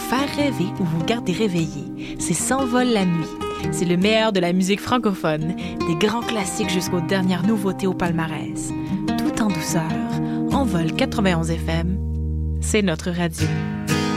faire rêver ou vous garder réveillé. C'est S'envole la nuit. C'est le meilleur de la musique francophone, des grands classiques jusqu'aux dernières nouveautés au palmarès. Tout en douceur, Envol 91 FM, c'est notre radio.